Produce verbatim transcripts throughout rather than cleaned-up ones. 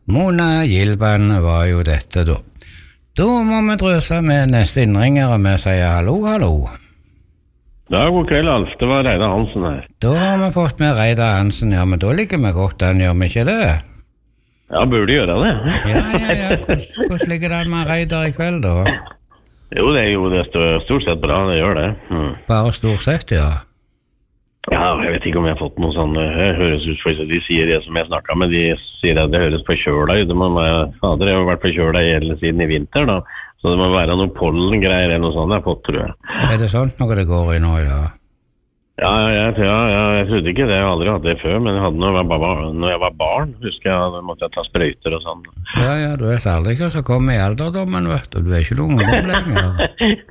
Mona Gilband var jo dette da. Da må vi drøse med neste innringer og vi sier hallo, hallo. Ja, god kveld, Alf. Det var Reidar Hansen her. Da har vi fått med Reidar Hansen, ja, men da ligger vi godt an, gjør vi ikke det? Ja, burde gjøre det. Ja, ja, ja. Hvordan, hvordan ligger det med Reidar i kveld da? Jo, det er jo det er stort sett bra, det gjør det. Mm. Bare stort sett, ja. Ja, jeg vet ikke om jeg har fått noe sånn, det høres ut for de sier det som jeg snakket med, de sier at det høres forkjøla ut, men fader, jeg har jo vært forkjøla hele siden i vinter da, så det må være noe pollengreier eller noe sånt jeg har fått, tror jeg. Er det sånt noe det går i nå, ja? Ja, ja, ja, ja, jeg trodde ikke det, jeg har aldri hatt det før, men jeg hadde når jeg var, når jeg var barn, husker jeg, da måtte jeg ta sprøyter og sånn. Ja, ja, du vet aldri hva som kommer i alderdommen, vet du, du er ikke noen ungdom lenger.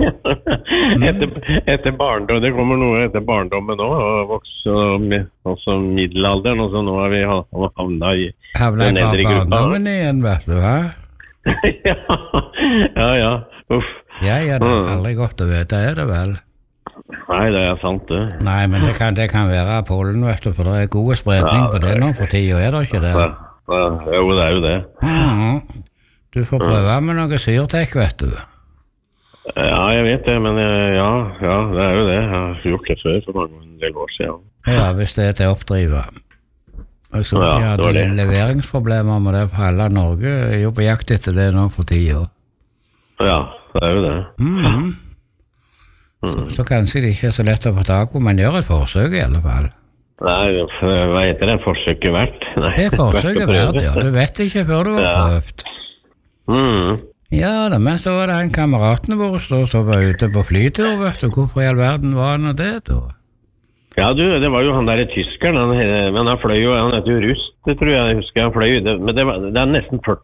etter, etter barndom, det kommer noe etter barndommen nå, og vokse, og også middelalderen, og så nå har vi havnet i Havnet i bare barndommen igjen, vet du, hva? ja, ja, ja, uff. Ja, ja, det er aldri godt å vite, er det vel? Nei, det er sant det. Nei, men det kan, det kan være pollen, vet du, for det er gode spredning ja, på det nå for tida, er det ikke det? Ja, ja, jo, det er jo det. Mm. Du får prøve med noe syrtek, vet du. Ja, jeg vet det, men ja, ja, det er jo det. Jeg har gjort det før for mange en del år siden. Ja, hvis det er til å oppdrive. Jeg så ja, de hadde det det. leveringsproblemer med det, for hele Norge er jo på jakt etter det nå for tida. Ja, det er jo det. Mhm. Så, så kanskje det ikke er så lett å få tak på, men gjør et forsøk i alle fall. Nei, hva heter det? Forsøket verdt? Nei, det er forsøket verdt, ja. Du vet ikke før du har ja. prøvd. Mm. Ja, da, men så var det en kameratene våre som var ute på flytur, vet du. Hvorfor i all verden var han og det, da? Ja, du, det var jo han der i tyskeren, han, men han fløy jo, han heter jo Rust, det tror jeg, jeg husker han fløy, det, men det, var, det er nesten førti